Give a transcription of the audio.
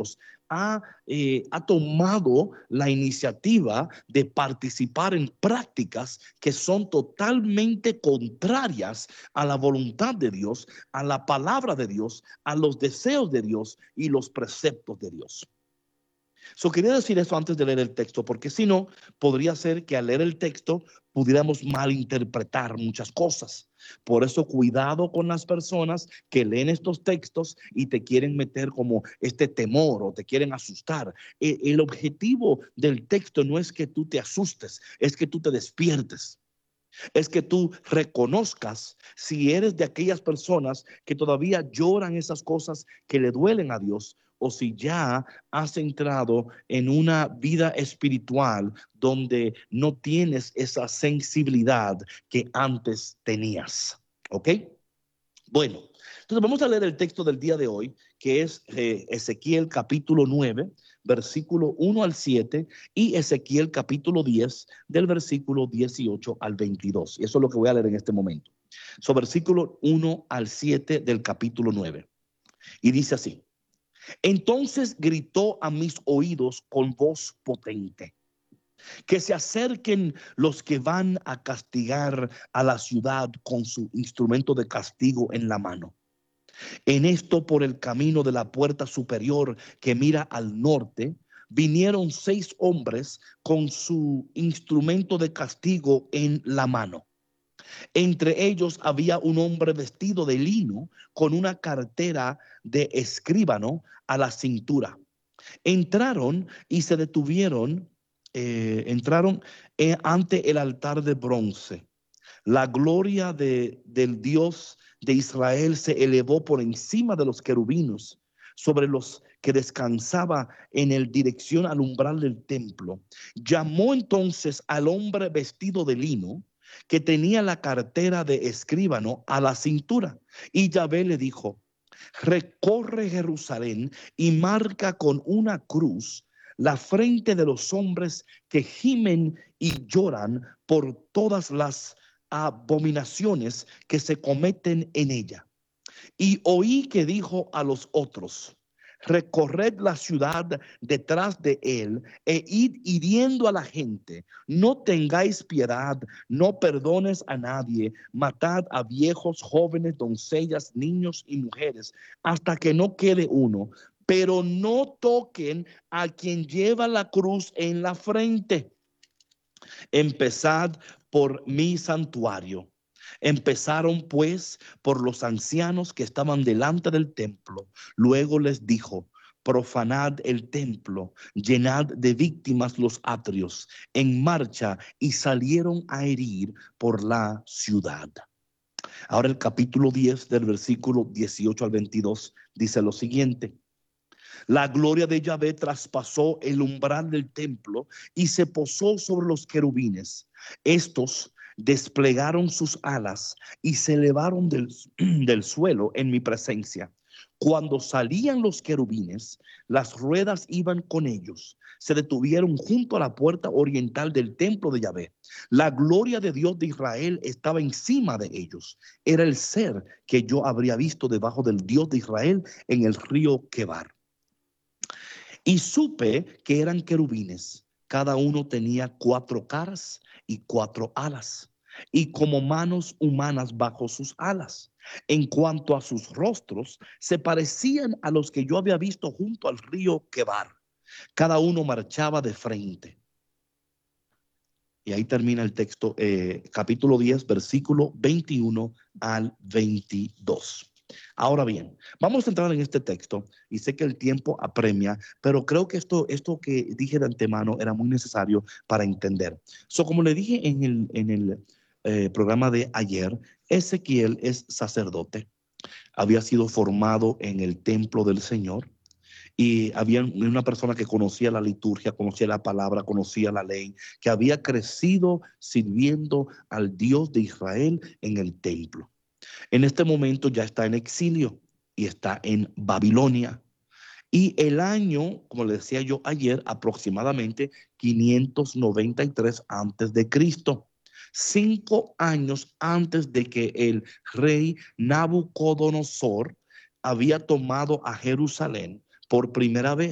Dios ha tomado la iniciativa de participar en prácticas que son totalmente contrarias a la voluntad de Dios, a la palabra de Dios, a los deseos de Dios y los preceptos de Dios. Quería decir eso antes de leer el texto, porque si no, podría ser que al leer el texto pudiéramos malinterpretar muchas cosas. Por eso, cuidado con las personas que leen estos textos y te quieren meter como este temor o te quieren asustar. El objetivo del texto no es que tú te asustes, es que tú te despiertes. Es que tú reconozcas si eres de aquellas personas que todavía lloran esas cosas que le duelen a Dios, o si ya has entrado en una vida espiritual donde no tienes esa sensibilidad que antes tenías. ¿Ok? Bueno, entonces vamos a leer el texto del día de hoy, que es Ezequiel capítulo 9, versículo 1 al 7, y Ezequiel capítulo 10, del versículo 18 al 22. Y eso es lo que voy a leer en este momento. Versículo 1 al 7 del capítulo 9. Y dice así: Entonces gritó a mis oídos con voz potente, que se acerquen los que van a castigar a la ciudad con su instrumento de castigo en la mano. En esto, por el camino de la puerta superior que mira al norte, vinieron 6 hombres con su instrumento de castigo en la mano. Entre ellos había un hombre vestido de lino con una cartera de escribano a la cintura. Entraron y se detuvieron, ante el altar de bronce. La gloria del Dios de Israel se elevó por encima de los querubines, sobre los que descansaba en el dirección al umbral del templo. Llamó entonces al hombre vestido de lino, que tenía la cartera de escribano a la cintura, y Yahvé le dijo: recorre Jerusalén y marca con una cruz la frente de los hombres que gimen y lloran por todas las abominaciones que se cometen en ella. Y oí que dijo a los otros: recorred la ciudad detrás de él e id hiriendo a la gente. No tengáis piedad, no perdones a nadie. Matad a viejos, jóvenes, doncellas, niños y mujeres, hasta que no quede uno. Pero no toquen a quien lleva la cruz en la frente. Empezad por mi santuario. Empezaron pues por los ancianos que estaban delante del templo. Luego les dijo: profanad el templo, llenad de víctimas los atrios. En marcha, y salieron a herir por la ciudad. Ahora el capítulo 10 del versículo 18 al 22 dice lo siguiente: la gloria de Yahvé traspasó el umbral del templo y se posó sobre los querubines. Estos desplegaron sus alas y se elevaron del suelo en mi presencia. Cuando salían los querubines, las ruedas iban con ellos. Se detuvieron junto a la puerta oriental del templo de Yahvé. La gloria de Dios de Israel estaba encima de ellos. Era el ser que yo habría visto debajo del Dios de Israel en el río Quebar. Y supe que eran querubines. Cada uno tenía 4 caras y 4 alas, y como manos humanas bajo sus alas. En cuanto a sus rostros, se parecían a los que yo había visto junto al río Quebar. Cada uno marchaba de frente. Y ahí termina el texto, capítulo 10, versículo 21 al 22. Ahora bien, vamos a entrar en este texto, y sé que el tiempo apremia, pero creo que esto que dije de antemano era muy necesario para entender. Como le dije en el programa de ayer, Ezequiel es sacerdote. Había sido formado en el templo del Señor, y había una persona que conocía la liturgia, conocía la palabra, conocía la ley, que había crecido sirviendo al Dios de Israel en el templo. En este momento ya está en exilio y está en Babilonia. Y el año, como le decía yo ayer, aproximadamente 593 antes de Cristo. 5 años antes de que el rey Nabucodonosor había tomado a Jerusalén por primera vez.